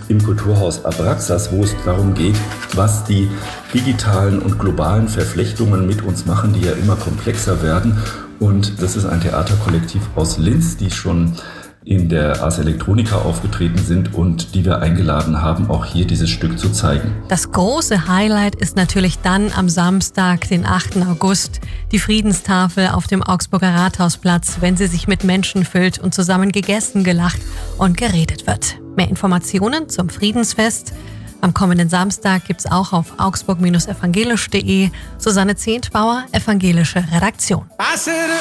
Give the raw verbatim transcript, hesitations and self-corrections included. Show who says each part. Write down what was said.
Speaker 1: im Kulturhaus Abraxas, wo es darum geht, was die digitalen und globalen Verflechtungen mit uns machen, die ja immer komplexer werden. Und das ist ein Theaterkollektiv aus Linz, die schon in der Ars Electronica aufgetreten sind und die wir eingeladen haben, auch hier dieses Stück zu zeigen.
Speaker 2: Das große Highlight ist natürlich dann am Samstag, den achten August, die Friedenstafel auf dem Augsburger Rathausplatz, wenn sie sich mit Menschen füllt und zusammen gegessen, gelacht und geredet wird. Mehr Informationen zum Friedensfest am kommenden Samstag gibt's auch auf augsburg evangelisch punkt de. Susanne Zehntbauer, Evangelische Redaktion.